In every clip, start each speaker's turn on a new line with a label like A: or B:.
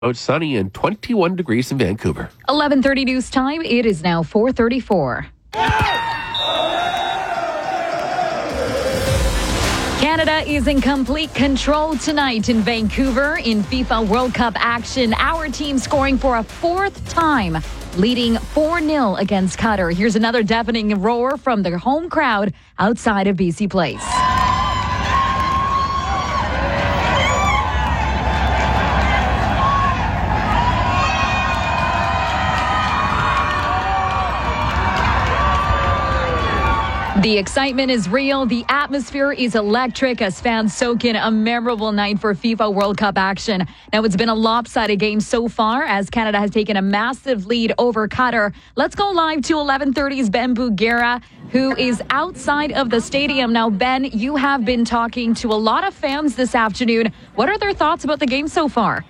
A: Sunny and 21 degrees in Vancouver.
B: 11:30 news time. It is now 4:34. Canada is in complete control tonight in Vancouver in FIFA World Cup action. Our team scoring for a fourth time, leading 4-0 against Qatar. Here's another deafening roar from the home crowd outside of BC Place. The excitement is real. The atmosphere is electric as fans soak in a memorable night for FIFA World Cup action. Now, it's been a lopsided game so far as Canada has taken a massive lead over Qatar. Let's go live to 11:30's Ben Bugera, who is outside of the stadium. Now, Ben, you have been talking to a lot of fans this afternoon. What are their thoughts about the game so far?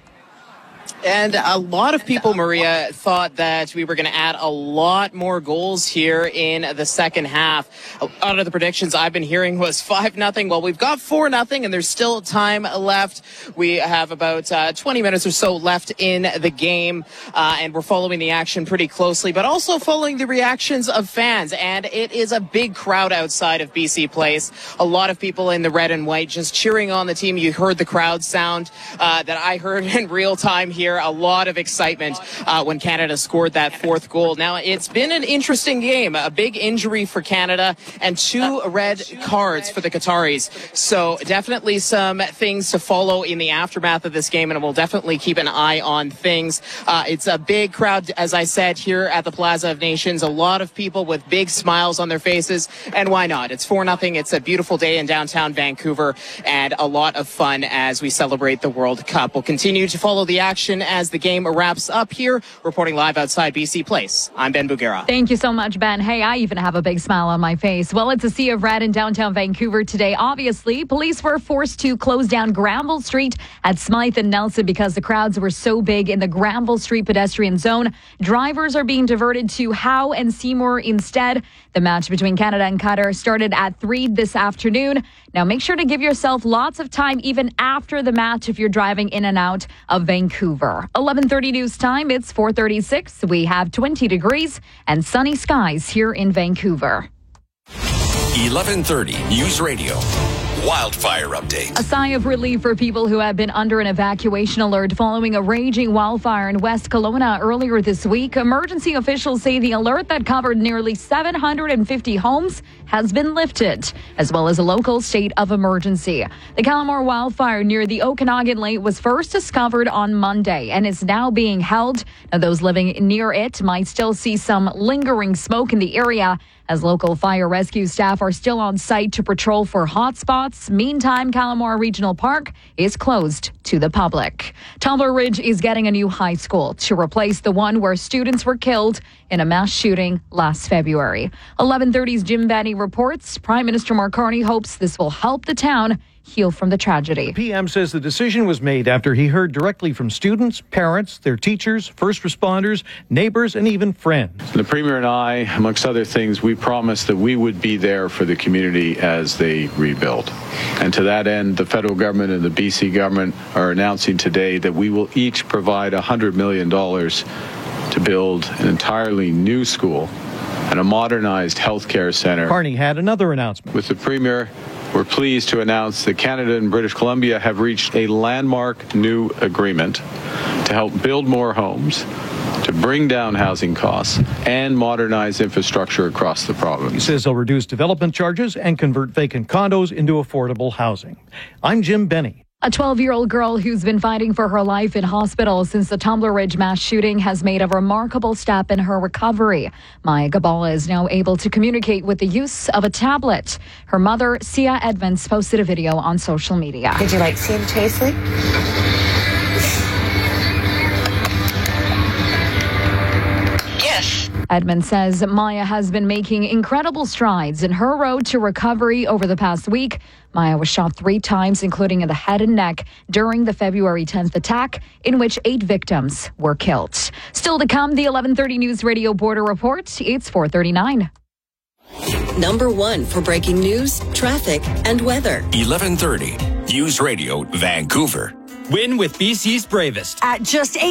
C: And a lot of people, Maria, thought that we were going to add a lot more goals here in the second half. A lot of the predictions I've been hearing was 5-0. Well, we've got 4-0, and there's still time left. We have about 20 minutes or so left in the game, and we're following the action pretty closely, but also following the reactions of fans. And it is a big crowd outside of BC Place. A lot of people in the red and white just cheering on the team. You heard the crowd sound that I heard in real time here. A lot of excitement when Canada scored that fourth goal. Now, it's been an interesting game. A big injury for Canada and 2 red cards for the Qataris. So definitely some things to follow in the aftermath of this game, and we'll definitely keep an eye on things. It's a big crowd, as I said, here at the Plaza of Nations. A lot of people with big smiles on their faces, and why not? It's 4-0. It's a beautiful day in downtown Vancouver, and a lot of fun as we celebrate the World Cup. We'll continue to follow the action as the game wraps up here. Reporting live outside BC Place, I'm Ben Bugera.
B: Thank you so much, Ben. Hey, I even have a big smile on my face. Well, it's a sea of red in downtown Vancouver today. Obviously, police were forced to close down Granville Street at Smythe and Nelson because the crowds were so big in the Granville Street pedestrian zone. Drivers are being diverted to Howe and Seymour instead. The match between Canada and Qatar started at 3 this afternoon. Now, make sure to give yourself lots of time even after the match if you're driving in and out of Vancouver. 11:30 news time. It's 4:36. We have 20 degrees and sunny skies here in Vancouver.
D: 11:30 News Radio. Wildfire update.
B: A sigh of relief for people who have been under an evacuation alert following a raging wildfire in West Kelowna earlier this week. Emergency officials say the alert that covered nearly 750 homes has been lifted, as well as a local state of emergency. The Callamore wildfire near the Okanagan Lake was first discovered on Monday and is now being held. Now, those living near it might still see some lingering smoke in the area, as local fire rescue staff are still on site to patrol for hotspots. Meantime, Callamore Regional Park is closed to the public. Tumbler Ridge is getting a new high school to replace the one where students were killed in a mass shooting last February. 11:30's Jim Benny reports Prime Minister Mark Carney hopes this will help the town heal from the tragedy.
E: The PM says the decision was made after he heard directly from students, parents, their teachers, first responders, neighbors, and even friends.
F: The Premier and I, amongst other things, we promised that we would be there for the community as they rebuild. And to that end, the federal government and the BC government are announcing today that we will each provide $100 million to build an entirely new school and a modernized healthcare center.
E: Carney had another announcement.
F: With the Premier, we're pleased to announce that Canada and British Columbia have reached a landmark new agreement to help build more homes, to bring down housing costs, and modernize infrastructure across the province.
E: He says they'll reduce development charges and convert vacant condos into affordable housing. I'm Jim Benny.
B: A 12-year-old girl who's been fighting for her life in hospital since the Tumbler Ridge mass shooting has made a remarkable step in her recovery. Maya Gabala is now able to communicate with the use of a tablet. Her mother, Sia Edmonds, posted a video on social media.
G: Did you like seeing Chasely?
B: Edmund says Maya has been making incredible strides in her road to recovery over the past week. Maya was shot 3 times, including in the head and neck, during the February 10th attack, in which 8 victims were killed. Still to come, the 11:30 News Radio Border Report. It's 4:39.
H: Number 1 for breaking news, traffic, and weather.
D: 11:30 News Radio Vancouver.
G: Win with BC's bravest.
I: At just